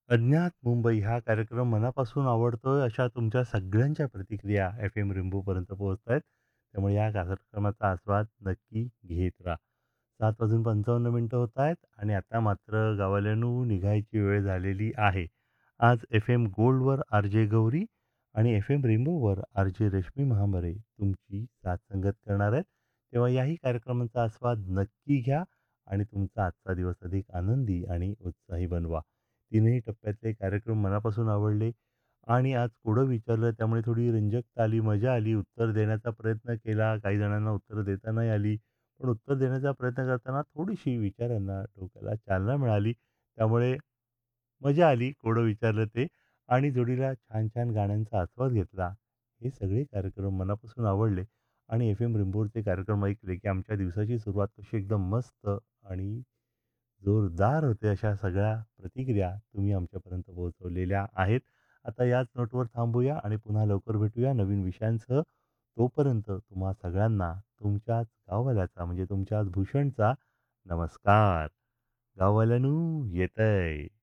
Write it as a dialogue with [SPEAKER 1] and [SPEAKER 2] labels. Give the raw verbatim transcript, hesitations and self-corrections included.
[SPEAKER 1] अज्ञात मुंबई हा कार्यक्रम मनापासून आवडतोय अशा तुमच्या सगळ्यांच्या प्रतिक्रिया एफ एम रेनबोपर्यंत पोहोचत आहेत. त्यामुळे या कार्यक्रमाचा आस्वाद नक्की घेत राहा. सात वाजून पंचावन्न मिनिटं होत आहेत आणि आता मात्र गावाल्यानू निघायची वेळ झालेली आहे. आज F M गोल्डवर R J Gauri आणि F M रेनबोवर R J Rashmi महामरे तुमची साथ संगत करणार आहेत. तेव्हा याही कार्यक्रमांचा आस्वाद नक्की घ्या आणि तुमचा आजचा दिवस अधिक आनंदी आणि उत्साही बनवा. तीनही टप्प्यातले कार्यक्रम मनापासून आवडले आणि आज पुढं विचारलं त्यामुळे थोडी रंजकता आली, मजा आली. उत्तर देण्याचा प्रयत्न केला. काही जणांना उत्तरं देता नाही आली. पण उत्तर देण्याचा प्रयत्न करताना थोडीशी विचारांना, डोक्याला चालना मिळाली. त्यामुळे मजा आली. कोडं विचारलं ते आणि जोडीला छान-छान गाण्यांचा आस्वाद घेतला. हे सगळे कार्यक्रम मनापासून आवडले आणि एफ एम रेनबोचे कार्यक्रम ऐकले, की आमच्या दिवसाची सुरुवात कशी एकदम मस्त आणि जोरदार होते. अशा सगळ्या प्रतिक्रिया तुम्ही आमच्यापर्यंत पोहोचवलेल्या आहेत. आता याच नोटवर थांबूया आणि पुन्हा लवकर भेटूया नवीन विषयांसह. तोपर्यंत तुम्हा सगळ्यांना तुमच्याच गाववाल्याचा म्हणजे तुमच्याच भूषणचा नमस्कार. गाववाल्यानू येतंय.